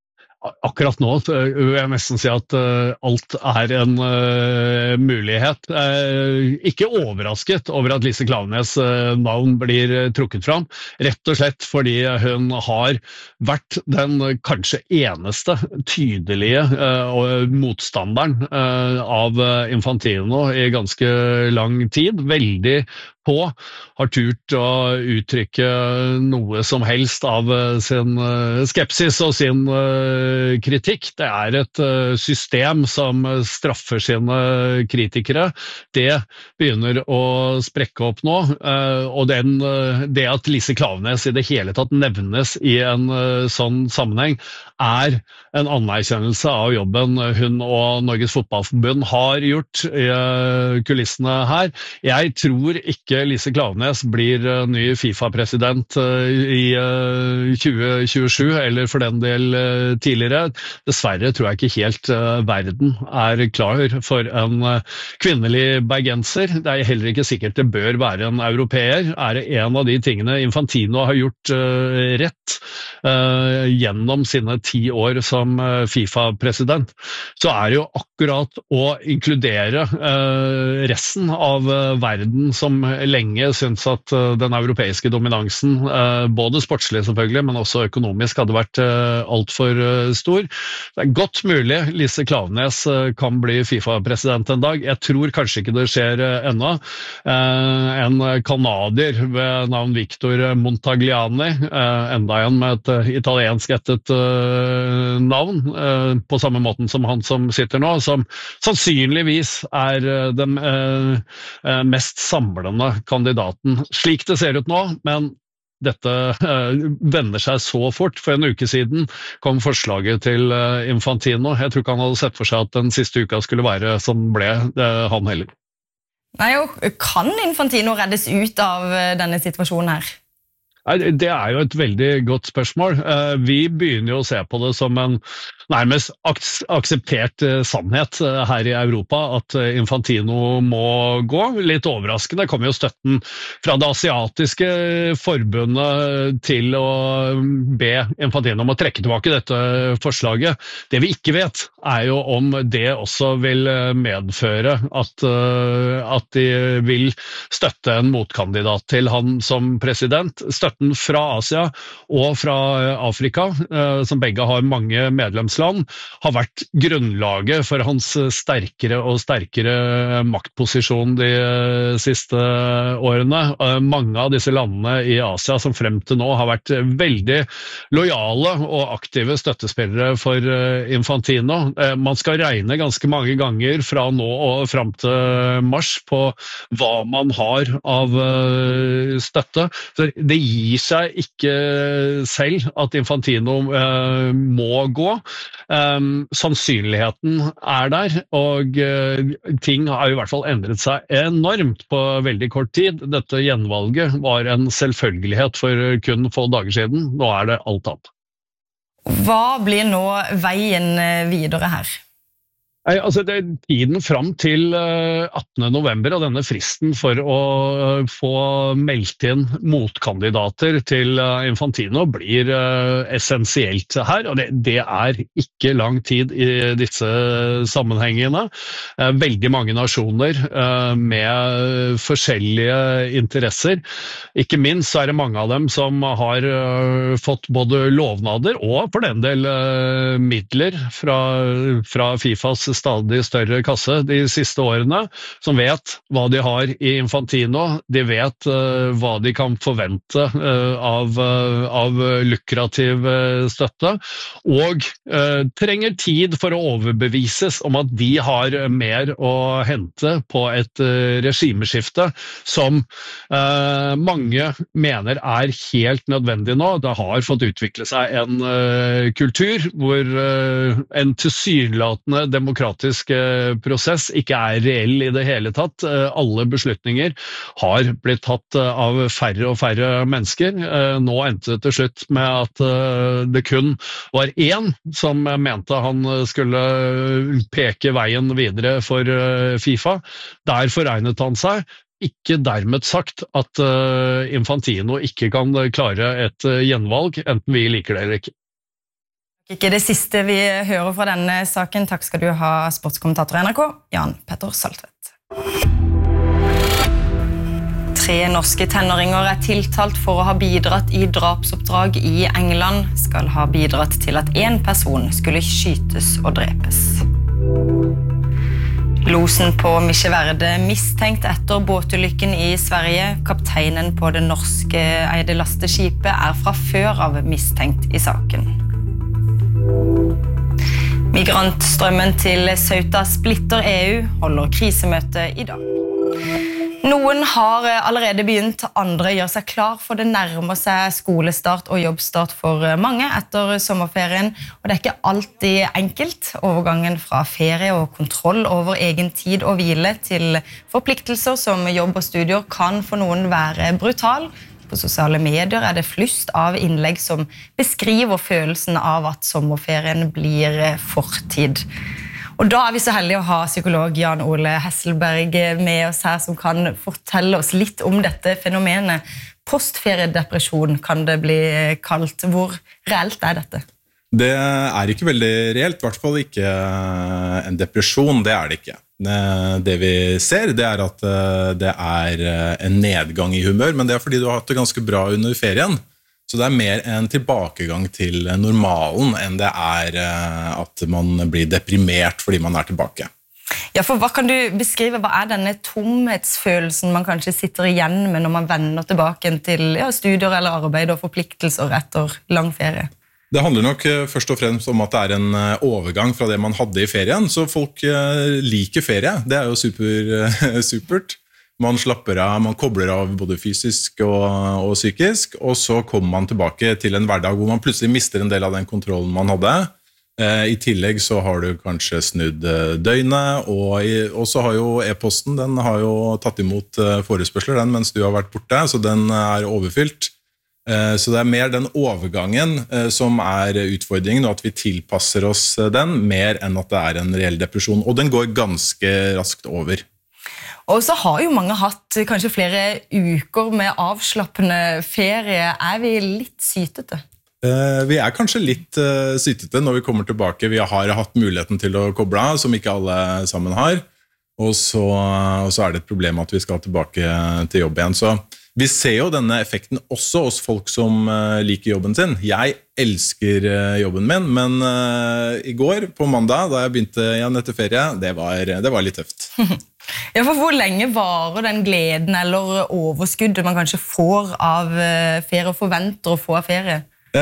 Akkurat nå vil jeg nesten si at uh, alt er en uh, mulighet. Uh, ikke overrasket over at Lise Klaveness uh, navn blir uh, trukket fram, rett og slett fordi hun har vært den uh, kanskje eneste tydelige uh, motstanderen uh, av uh, Infantino i ganske lang tid. Veldig på, har turt å uttrykke noe som helst av sin skepsis og sin kritikk. Det er et system som straffer sine kritikere. Det begynner å sprekke opp nå, og den, det at Lise Klaveness i det hele tatt nevnes i en sånn sammenheng, er en anerkjennelse av jobben hun og Norges Fotballforbund har gjort i kulissene her. Jeg tror ikke Lise Klaveness blir ny FIFA-president i tjue tjuesju, eller for den del tidligere. Dessverre tror jeg ikke helt verden er klar for en kvinnelig bergenser. Det er heller ikke sikkert det bør være en europeer. Er det en av de tingene Infantino har gjort rett gjennom sine ti år som FIFA-president, så er det jo akkurat å inkludere resten av verden som lenge syntes at den europeiske dominansen, både sportslig selvfølgelig, men også økonomisk, hadde vært alt for stor. Det er godt mulig Lise Klaveness kan bli FIFA-president en dag. Jeg tror kanskje ikke det skjer ennå. En kanadier ved navn Victor Montagliani, enda en med et italiensk ettet navn, på samme måten som han som sitter nå, som sannsynligvis er den mest samlende kandidaten. Slik det ser ut nå, men dette uh, vender seg så fort. For en uke siden kom forslaget til uh, Infantino. Jeg tror ikke han hadde sett for seg at den siste uka skulle være som ble uh, han heller. Nei, og kan Infantino reddes ut av uh, denne situasjonen her? Det er jo et veldig godt spørsmål. Vi begynner jo å se på det som en nærmest akseptert sannhet her i Europa, at Infantino må gå. Litt overraskende kommer jo støtten fra det asiatiske forbundet til å be Infantino om å trekke tilbake dette forslaget. Det vi ikke vet, er jo om det også vil medføre at, at de vil støtte en motkandidat til han som president. Støtte fra Asia og fra Afrika, som begge har mange medlemsland, har vært grunnlaget for hans sterkere og sterkere maktposisjon de siste årene. Mange av disse landene i Asia som frem til nå har vært veldig lojale og aktive støttespillere for Infantino. Man skal regne ganske mange ganger fra nå og frem til mars på hva man har av støtte. Så det gir gir seg ikke selv at Infantino eh, må gå. Um, sannsynligheten er der, og uh, ting har i hvert fall endret seg enormt på veldig kort tid. Dette gjenvalget var en selvfølgelighet for kun få dager siden. Nå er det alt annet. Hva blir nå veien videre her? Nei, altså det er tiden frem til attende november, og denne fristen for å få meldt inn motkandidater til Infantino blir essensielt her, og det, det er ikke lang tid i disse sammenhengene. Veldig mange nasjoner med forskjellige interesser. Ikke minst så er det mange av dem som har fått både lovnader og for den del midler fra, fra FIFAs stadig større kasse de siste årene, som vet hva de har i Infantino, de vet uh, hva de kan forvente uh, av, uh, av lukrativ uh, støtte, og uh, trenger tid for å overbevises om at de har mer å hente på et uh, regimeskifte som uh, mange mener er helt nødvendig nå. Det har fått utvikle seg en uh, kultur hvor uh, en tilsynelatende demokratisk prosess ikke er reell i det hele tatt. Alle beslutninger har blitt tatt av færre og færre mennesker. Nå endte det til slutt med at det kun var én som mente han skulle peke veien videre for FIFA. Der foregnet han seg. Ikke dermed sagt at Infantino ikke kan klare et gjenvalg, enten vi liker det eller ikke. Ikke det siste vi hører fra denne saken. Takk skal du ha, sportskommentator i N R K, Jan Petter Saltvedt. Tre norske tenåringer er tiltalt for å ha bidratt i drapsoppdrag i England, skal ha bidratt til at en person skulle skytes og drepes. Losen på Micheverde mistenkt etter båtulykken i Sverige. Kapteinen på det norske eide lasteskipet er fra før av mistenkt i saken. Migrantstrømmen til Ceuta splitter E U, holder krisemøte i dag. Noen har allerede begynt, andre gjør seg klar for det nærmer seg skolestart og jobbstart for mange etter sommerferien, og det er ikke alltid enkelt. Overgangen fra ferie og kontroll over egen tid og hvile til forpliktelser som jobb og studier kan for noen være brutal. På sosiale medier er det flust av innlegg som beskriver følelsen av at sommerferien blir fortid. Og da er vi så heldige å ha psykolog Jan Ole Hesselberg med oss her, som kan fortelle oss litt om dette fenomenet. Postferiedepresjon kan det bli kalt. Hvor reelt er dette? Det er ikke veldig reelt, i hvert fall ikke en depresjon, det er det ikke. Det vi ser, det er at det er en nedgang i humør, men det er fordi du har hatt det ganske bra under ferien. Så det er mer en tilbakegang til normalen enn det er at man blir deprimert fordi man er tilbake. Ja, for hva kan du beskrive? Hva er denne tomhetsfølelsen man kanskje sitter igjen med når man vender tilbake til ja, studier eller arbeid og forpliktelser etter lang ferie? Det handler nok først og fremst om at det er en overgang fra det man hadde i ferien, så folk liker ferie. Det er jo super, supert. Man slapper av, man kobler av både fysisk og, og psykisk, og så kommer man tilbake til en hverdag hvor man plutselig mister en del av den kontrollen man hadde. Eh, I tillegg så har du kanskje snudd døgnet, og, i, og så har jo e-posten, den har jo tatt imot forespørsler den mens du har vært borte, så den er overfylt. Eh, så det er mer den overgangen eh, som er utfordringen, og at vi tilpasser oss den, mer enn at det er en reell depresjon, og den går ganske raskt over. Og så har jo mange hatt kanskje flere uker med avslappende ferie. Er vi litt sytete? Eh, vi er kanskje litt uh, sytete når vi kommer tilbake. Vi har hatt muligheten til å koble av, som ikke alle sammen har. Og så, og så er det et problem at vi skal tilbake til jobb igjen. Så vi ser jo denne effekten også hos folk som uh, liker jobben sin. Jeg elsker uh, jobben min, men uh, i går, på mandag, da jeg begynte igjen etter ferie, det var, det var litt tøft. Ja, for hvor lenge varer den gleden eller overskuddet man kanskje får av ferie og forventer å få av ferie?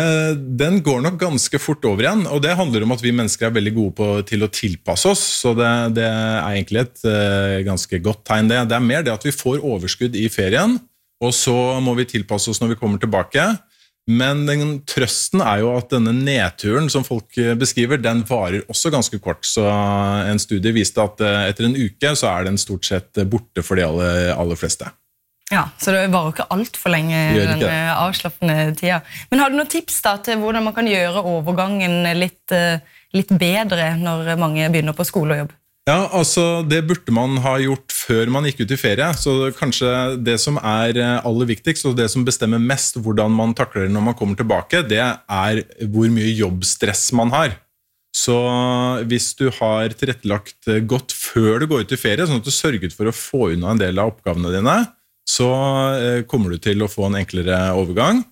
Den går nok ganske fort over igjen, og det handler om at vi mennesker er veldig gode på, til å tilpasse oss, så det, det er egentlig et uh, ganske godt tegn det. Det er mer det at vi får overskudd i ferien, og så må vi tilpasse oss når vi kommer tilbake. Men den trøsten er jo at denne nedturen som folk beskriver, den varer også ganske kort. Så en studie viste at etter en uke så er den stort sett borte for de aller, aller fleste. Ja, så det varer ikke alt for lenge den avslappende tida. Men har du noen tips da til hvordan man kan gjøre overgangen litt, litt bedre når mange begynner på skole og jobb? Ja, altså det burde man ha gjort før man gikk ut i ferie, så kanskje det som er aller viktigst, og det som bestemmer mest hvordan man takler det når man kommer tilbake, det er hvor mye jobbstress man har. Så hvis du har tilrettelagt godt før du går ut i ferie, sånn at du sørget for å få unna en del av oppgavene dine, så kommer du til å få en enklere overgang.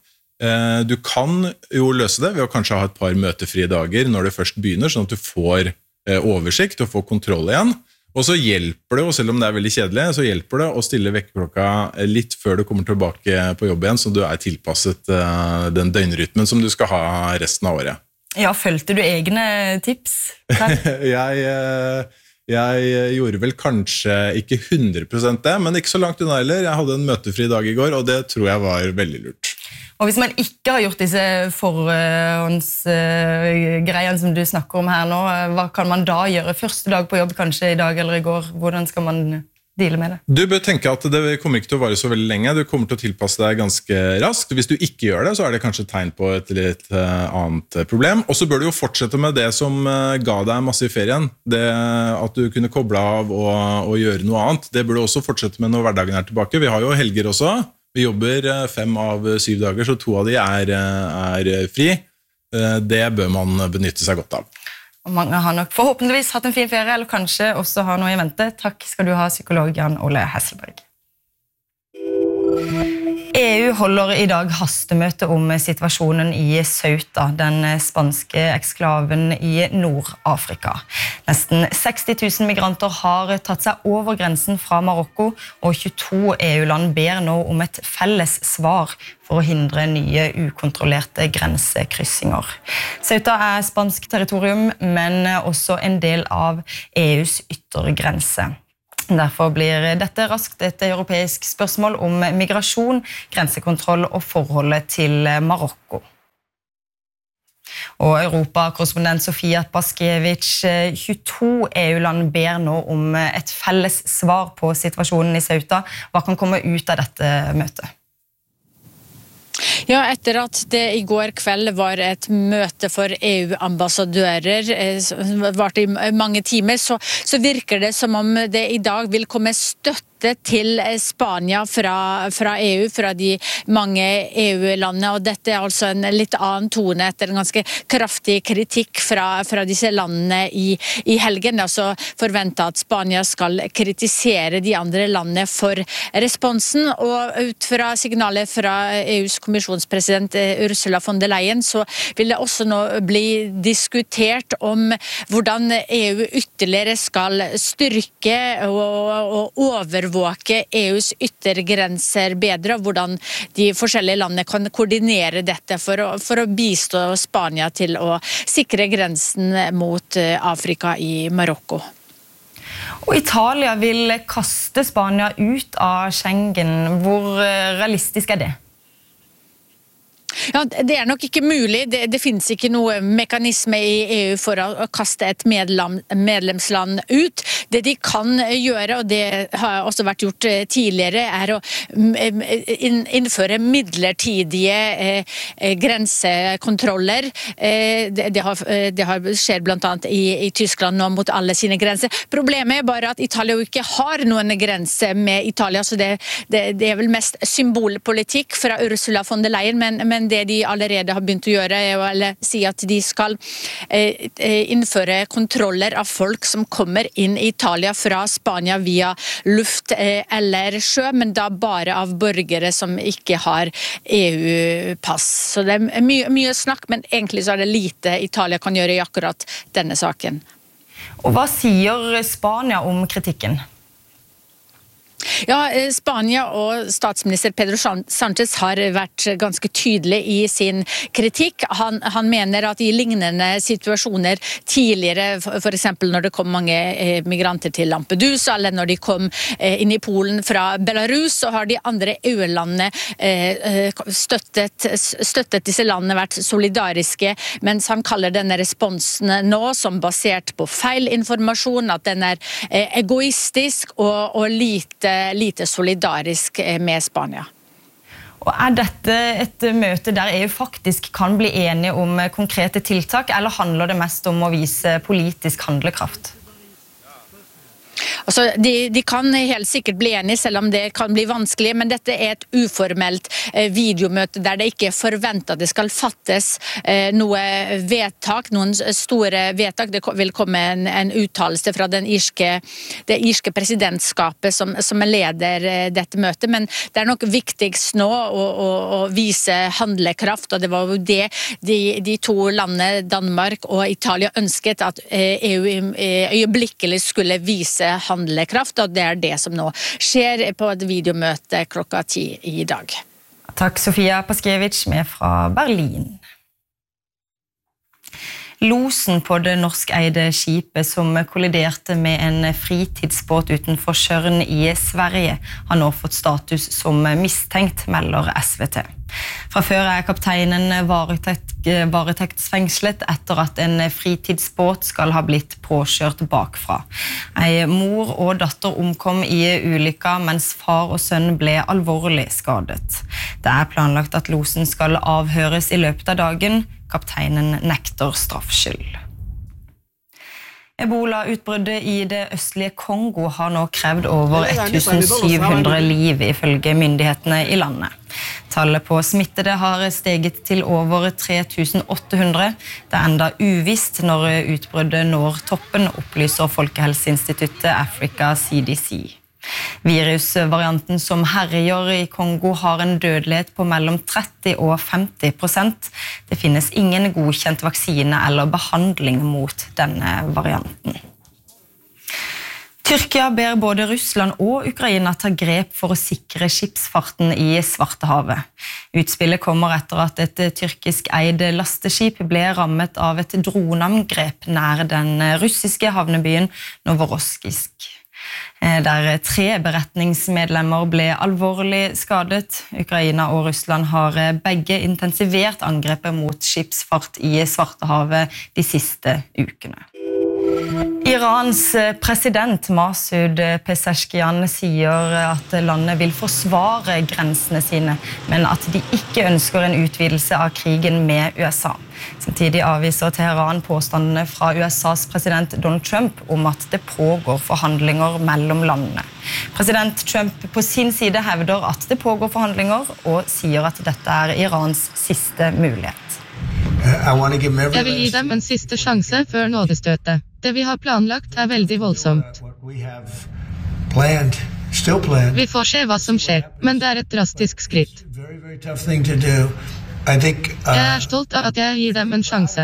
Du kan jo løse det ved å kanskje ha et par møtefrie dager når du først begynner, sånn at du får oversikt og få kontroll igjen. Og så hjelper det, og selv om det er veldig kjedelig, så hjelper det å stille vekkerklokka litt før du kommer tilbake på jobb igjen, så du er tilpasset den døgnrytmen som du skal ha resten av året. Ja, følte du egne tips? jeg, jeg gjorde vel kanskje ikke hundre prosent det, men ikke så langt unna heller. Jeg hadde en møtefri dag i går, og det tror jeg var veldig lurt. Og hvis man ikke har gjort disse forhåndsgreiene som du snakker om her nå, hva kan man da gjøre? Første dag på jobb kanskje i dag eller i går? Hvordan skal man deale med det? Du bør tenke at det kommer ikke til å vare så veldig lenge. Du kommer til å tilpasse deg ganske raskt. Hvis du ikke gjør det, så er det kanskje et tegn på et litt annet problem. Og så bør du jo fortsette med det som ga deg masse i ferien. Det at du kunne koble av og, og gjøre noe annet. Det bør du også fortsette med når hverdagen er tilbake. Vi har jo helger også. Vi jobber fem av syv dager, så to av de er, er fri. det bør man benytte seg godt av. Og mange har nok forhåpentligvis hatt en fin ferie, eller kanskje også har noe i vente. Takk skal du ha, psykolog Jan Ole Hesselberg. E U holder i dag hastemøte om situasjonen i Ceuta, den spanske eksklaven i Nord-Afrika. Nesten seksti tusen migranter har tatt seg over grensen fra Marokko, og tjueto E U-land ber nå om et felles svar for å hindre nye ukontrollerte grensekryssinger. Ceuta er spansk territorium, men også en del av E U's yttergrense. Derfor blir dette raskt et europeisk spørsmål om migrasjon, grensekontroll og forholdet til Marokko. Og Europa-korrespondent Sofia Paskiewicz, tjueto E U-land ber nå om et felles svar på situasjonen i Ceuta. Hva kan komme ut av dette møtet? Ja, etter at det i går kveld var et møte for E U-ambassadører, som varte i mange timer, så, så virker det som om det i dag vil komme støtte til Spania fra, fra E U, fra de mange E U-landene, og dette er altså en litt annen tone etter en ganske kraftig kritikk fra, fra disse landene i, i helgen. Det er altså forventet at Spania skal kritisere de andre landene for responsen, og ut fra signalet fra E U's kommisjonspresident Ursula von der Leyen, så vil det også nå bli diskutert om hvordan E U ytterligere skal styrke og, og overvåke E U's yttergrenser bedre, og hvordan de forskjellige landene kan koordinere dette for å, for å bistå Spania til å sikre grensen mot Afrika i Marokko. Og Italia vil kaste Spania ut av Schengen. Hvor realistisk er det? Ja, det er nok ikke mulig. Det, det finnes ikke noe mekanisme i E U for å kaste et medlem, medlemsland ut. Det de kan gjøre, og det har også vært gjort tidligere, er å innføre midlertidige eh, grensekontroller. Eh, det, det, har, det har skjedd blant annet i, i Tyskland nå mot alle sine grenser. Problemet er bare at Italia jo ikke har noen grense med Italia, så det, det, det er vel mest symbolpolitikk fra Ursula von der Leyen, men, men det de allerede har begynt å gjøre er å si at de skal eh, innføre kontroller av folk som kommer inn i Italia fra Spania via luft eh, eller sjø, men da bare av borgere som ikke har E U-pass. Så det er mye, mye snakk, men egentlig så er det lite Italia kan gjøre i akkurat denne saken. Og hva sier Spania om kritikken? Ja, Spania og statsminister Pedro Sánchez har vært ganske tydelig i sin kritikk. Han, han mener at i lignende situasjoner tidligere, for eksempel når det kom mange migranter til Lampedusa, eller når de kom inn i Polen fra Belarus, så har de andre E U-landene støttet, støttet disse landene, vært solidariske, mens han kaller denne responsen nå som basert på feil informasjon, at den er egoistisk og, og lite lite solidarisk med Spania. Og er dette et møte der E U faktisk kan bli enige om konkrete tiltak, eller handler det mest om å vise politisk handlekraft? Altså, de, de kan helt sikkert bli enige, selv om det kan bli vanskelig, men dette er et uformelt eh, videomøte der det ikke er forventet at det skal fattes eh, noe vedtak, noen store vedtak. Det vil komme en, en uttalelse fra den irske, det irske presidentskapet som, som leder eh, dette møtet, men det er nok viktigst nå å, å, å vise handlekraft, og det var jo det de, de to landene, Danmark og Italia, ønsket at eh, E U eh, øyeblikkelig skulle vise handlekraft, og det er det som nå skjer på et videomøte klokka ti i dag. Takk, Sofia Paskiewicz med fra Berlin. Losen på det norskeide skipet som kolliderte med en fritidsbåt utenfor Tjørn i Sverige har nå fått status som mistenkt, melder S V T. Fra før er kapteinen varetektsfengslet etter at en fritidsbåt skal ha blitt påkjørt bakfra. Ei mor og datter omkom i ulykka, mens far og sønn ble alvorlig skadet. Det er planlagt at losen skal avhøres i løpet av dagen. Kapteinen nekter straffskyld. Ebola-utbruddet i det østlige Kongo har nå krevd over tusen syv hundre liv ifølge myndighetene i landet. Tallet på smittede har steget til over tre tusen åtte hundre. Det er enda uvisst når utbruddet når toppen, opplyser Folkehelseinstituttet Africa C D C. Virusvarianten som herjer i Kongo har en dødelighet på mellom tretti og femti prosent. Det finnes ingen godkjent vaksine eller behandling mot denne varianten. Tyrkia ber både Russland og Ukraina ta grep for å sikre skipsfarten i Svartehavet. Utspillet kommer etter at et tyrkisk eid lasteskip ble rammet av et droneangrep nær den russiske havnebyen Novorossijsk, der tre beretningsmedlemmer ble alvorlig skadet. Ukraina og Russland har begge intensivert angrepet mot skipsfart i Svartehavet de siste ukene. Irans president Masoud Pezeshkian sier at landet vil forsvare grensene sine, men at de ikke ønsker en utvidelse av krigen med U S A. Samtidig avviser Teheran påstandene fra U S A's president Donald Trump om at det pågår forhandlinger mellom landene. President Trump på sin side hevder at det pågår forhandlinger, og sier at dette er Irans siste mulighet. Jeg vil gi dem en siste sjanse før nådestøtet. Det vi har planlagt er veldig voldsomt. Vi får se hva som skjer, men det er et drastisk skritt. Jeg er stolt av at jeg gir dem en sjanse.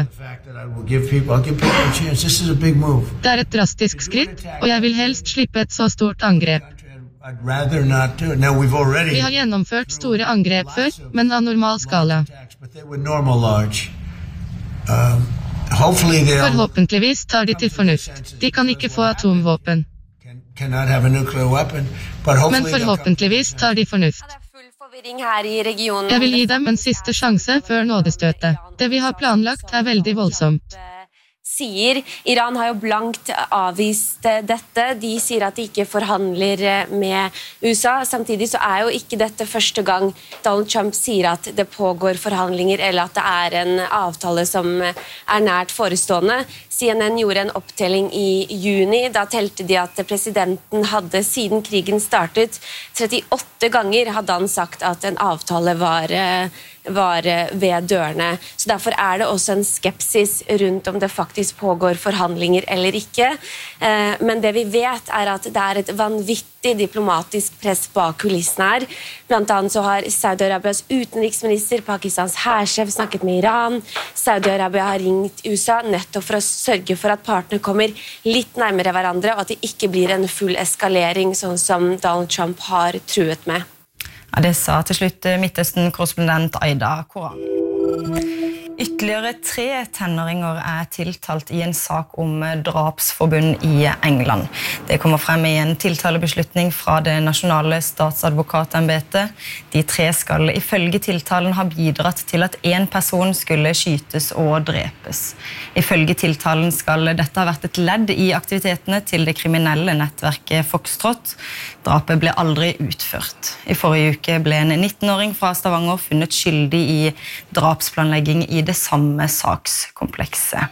Det er et drastisk skritt, og jeg vil helst slippe et så stort angrep. Vi har gjennomført store angrep før, men av normal skala. Forhåpentligvis tar de til fornuft. De kan ikke få atomvåpen. Men forhåpentligvis tar de fornuft. Jeg vil gi dem en siste sjanse før nådestøtet. Det vi har planlagt er veldig voldsomt. Sier. Iran har jo blankt avvist dette. De sier at de ikke forhandler med U S A. Samtidig så er jo ikke dette første gang Donald Trump sier at det pågår forhandlinger, eller at det er en avtale som er nært forestående. C N N gjorde en opptelling i juni. Da telte de at presidenten hadde, siden krigen startet, trettiåtte ganger hadde han sagt at en avtale var, var ved dørene. Så derfor er det også en skepsis rundt om det faktisk pågår forhandlinger eller ikke. Men det vi vet er at det er et vanvittig diplomatisk press bak kulissene her. Blant annet så har Saudi-Arabias utenriksminister, Pakistans hærsjef, snakket med Iran. Saudi-Arabia har ringt U S A nettopp for å sørge for at partene kommer litt nærmere hverandre, og at det ikke blir en full eskalering, sånn som Donald Trump har truet med. Ja, det sa til slutt Midtøsten-korrespondent Aida Koran. Ytterligere tre tenåringer er tiltalt i en sak om drapsforbund i England. Det kommer frem i en tiltalebeslutning fra det nasjonale statsadvokatembetet. De tre skal ifølge tiltalen ha bidratt til at en person skulle skytes og drepes. Ifølge tiltalen skal dette ha vært et ledd i aktivitetene til det kriminelle nettverket Foxtrot. Drapet ble aldri utført. I forrige uke ble en nittenåring fra Stavanger funnet skyldig i drapsplanlegging i det samme sakskomplekset.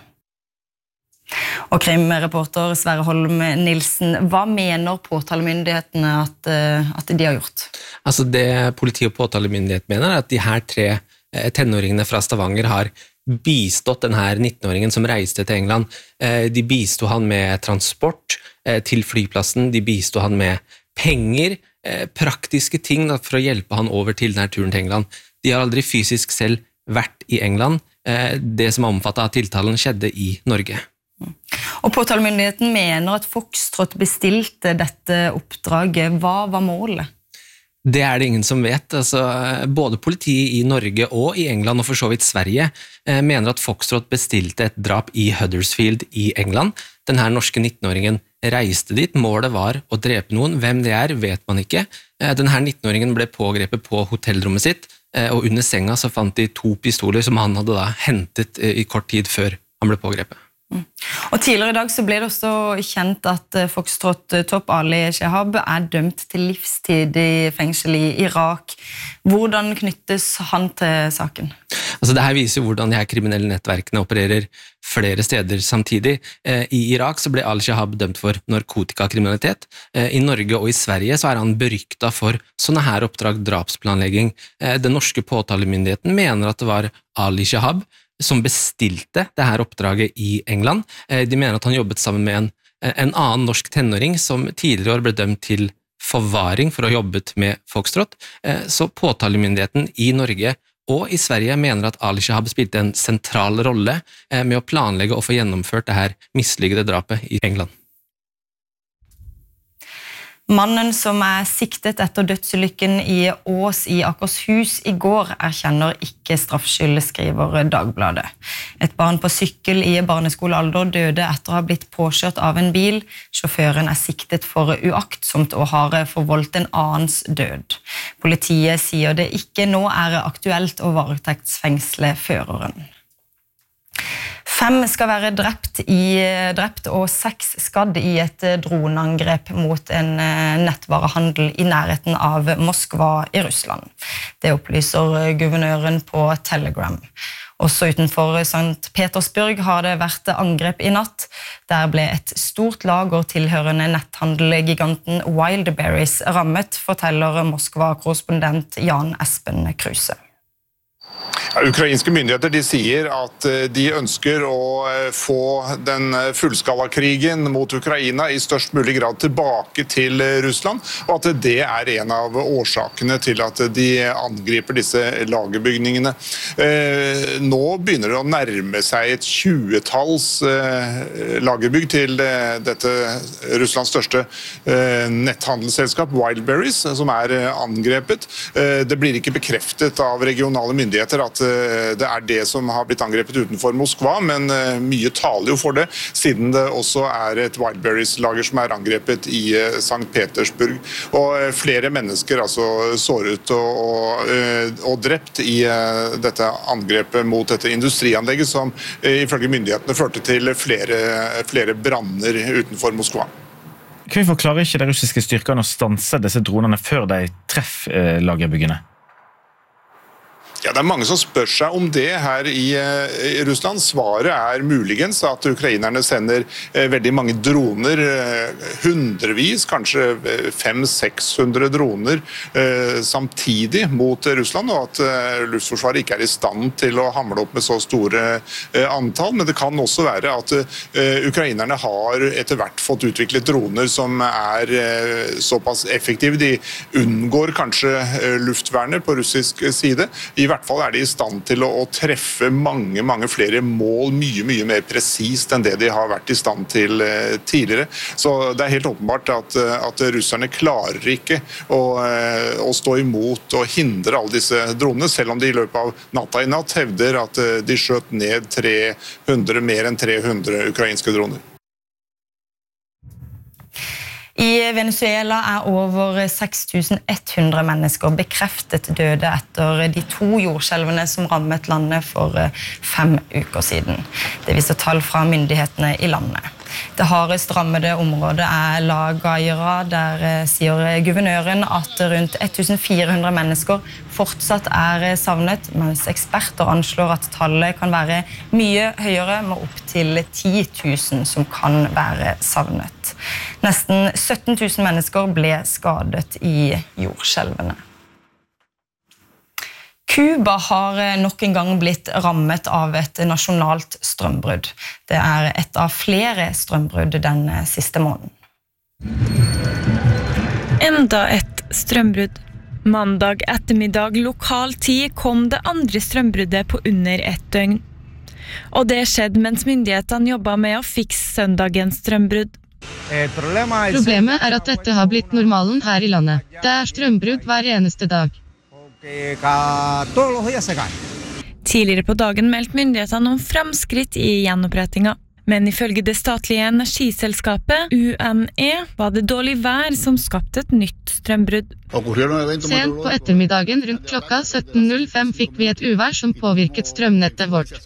Og krimreporter Sverre Holm Nilsen, hva mener påtalemyndighetene at, at de har gjort? Altså det politi- og påtalemyndighet mener er at de her tre tenåringene fra Stavanger har bistått denne nittenåringen som reiste til England. De bistod han med transport til flyplassen, de bistod han med penger, praktiske ting for å hjelpe han over til denne turen til England. De har aldri fysisk selv vært i England. Det som er omfattet av tiltalen skjedde i Norge. Og påtalemyndigheten mener at Foxtrot bestilte dette oppdraget. Hva var målet? Det er det ingen som vet. Altså, både politiet i Norge og i England, og for så vidt Sverige, mener at Foxtrot bestilte et drap i Huddersfield i England. Denne norske nittenåringen reiste dit. Målet var å drepe noen. Hvem det er, vet man ikke. Denne nittenåringen ble pågrepet på hotellrommet sitt, og under senga så fant de to pistoler som han hadde da hentet i kort tid før han ble pågrepet. Og tidligere i dag så ble det også kjent at Foxtrot-topp Ali Shehab er dømt til livstid i fengsel i Irak. Hvordan knyttes han til saken? Altså, det her viser jo hvordan de her kriminelle nettverkene opererer flere steder samtidig. I Irak så ble Al-Shehab dømt for narkotikakriminalitet. I Norge og i Sverige så er han beryktet for sånne her oppdrag, drapsplanlegging. Den norske påtalemyndigheten mener at det var Al-Shehab som bestilte det her oppdraget i England. De mener at han jobbet sammen med en, en annen norsk tenåring som tidligere år ble dømt til forvaring for å ha jobbet med Foxtrot. Så påtalemyndigheten i Norge og i Sverige mener at Al-Shehab spilte en sentral rolle med å planlegge og få gjennomført det her mislykkede drapet i England. Mannen som er siktet etter dødsulykken i Ås i Akershus i går erkjenner ikke straffskyld, skriver Dagbladet. Et barn på sykkel i barneskolealder døde etter å ha blitt påkjørt av en bil. Sjåføren er siktet for uaktsomt og har forvoldt en annens død. Politiet sier det ikke nå er aktuelt å varetektsfengsle føreren. Fem skal være drept, i, drept og seks skadd i et droneangrep mot en nettvarehandel i nærheten av Moskva i Russland. Det opplyser guvernøren på Telegram. Også utenfor Sankt Petersburg har det vært angrep i natt. Der ble et stort lager tilhørende netthandelgiganten Wildberries rammet, forteller Moskva-korrespondent Jan Espen Kruse. Ja, ukrainske myndigheter de sier at de ønsker å få den fullskalakrigen mot Ukraina i størst mulig grad tilbake til Russland, og at det er en av årsakene til at de angriper disse lagerbygningene. Nå begynner det å nærme seg et tjuetalls lagerbygg til dette Russlands største netthandelsselskap, Wildberries, som er angrepet. Det blir ikke bekreftet av regionale myndigheter at det er det som har blitt angrepet utenfor Moskva, men mye taler jo for det, siden det også er et Wildberries-lager som er angrepet i Sankt Petersburg. Og flere mennesker altså såret og, og, og drept i dette angrepet mot dette industrianlegget, som ifølge myndighetene førte til flere, flere branner utenfor Moskva. Hvorfor klarer ikke de russiske styrkene å stanse disse dronene før de treffer lagerbyggene? Ja, det er mange som spør seg om det her i, i Russland. Svaret er muligens at ukrainerne sender eh, veldig mange droner, eh, hundrevis, kanskje fem-seks hundre droner eh, samtidig mot Russland, og at eh, luftforsvaret ikke er i stand til å hamle opp med så store eh, antall. Men det kan også være at eh, ukrainerne har etter hvert fått utviklet droner som er eh, såpass effektive. De unngår kanskje eh, luftvernet på russisk side. I I hvert fall er de i stand til å, å treffe mange, mange flere mål, mye, mye mer presist enn det de har vært i stand til eh, tidligere. Så det er helt åpenbart at, at russerne klarer ikke å, eh, å stå imot og hindre alle disse dronene, selv om de i løpet av natta i natt hevder at eh, de skjøt ned tre hundre, mer enn tre hundre ukrainske droner. I Venezuela er over seks tusen ett hundre mennesker bekreftet døde etter de to jordskjelvene som rammet landet for fem uker siden. Det viser tall fra myndighetene i landet. Det hardest rammede området er La Gaira, der sier guvernøren at rundt fjorten hundre mennesker fortsatt er savnet, mens eksperter anslår at tallet kan være mye høyere, med opp til ti tusen som kan være savnet. Nesten sytten tusen mennesker ble skadet i jordskjelvene. Cuba har nok en gang blitt rammet av et nasjonalt strømbrudd. Det er et av flere strømbrudd den siste måneden. Enda et strømbrudd. Mandag ettermiddag lokal tid kom det andre strømbruddet på under ett døgn. Og det skjedde mens myndighetene jobbet med å fikse søndagens strømbrudd. Problemet er at dette har blitt normalen her i landet. Det er strømbrudd hver eneste dag. Tidligere på dagen meldte myndighetene om fremskritt i gjenopprettinga. Men ifølge det statlige energiselskapet U N E var det dårlig vær som skapte et nytt strømbrudd. Sent på ettermiddagen rundt klokka sytten null fem fikk vi et uvær som påvirket strømnettet vårt.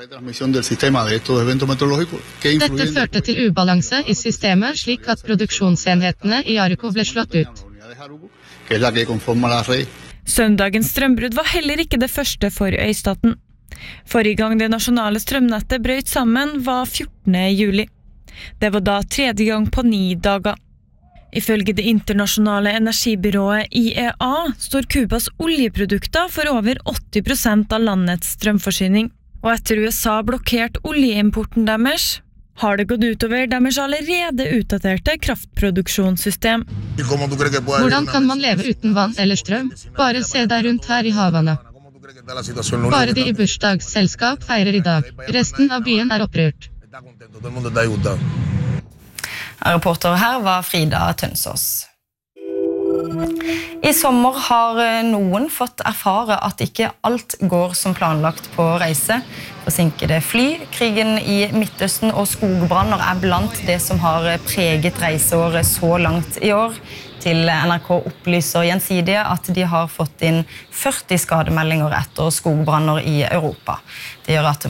Dette førte til ubalanse i systemet slik at produksjonsenhetene i Arco ble slått ut. Søndagens strømbrudd var heller ikke det første for øystaten. Forrige gang det nasjonale strømnettet brøt sammen var fjortende juli. Det var da tredje gang på ni dager. Ifølge det internasjonale energibyrået I E A står Kubas oljeprodukter for over åtti prosent av landets strømforsyning. Og etter U S A blokkert oljeimporten deres, har det gått utover deres allerede utdaterte kraftproduksjonssystem. Hvordan kan man leve uten vann eller strøm? Bare se deg rundt her i Havana. Bare de i bursdagsselskap feirer i dag. Resten av byen er opprørt. Reporter her var Frida Tønsås. I sommer har noen fått erfare at ikke alt går som planlagt på reise. Forsinkede fly, krigen i Midtøsten og skogbranner er blant det som har preget reiseåret så langt i år. Til N R K opplyser Gjensidige at de har fått inn førti skademeldinger etter skogbranner i Europa. Det gjør at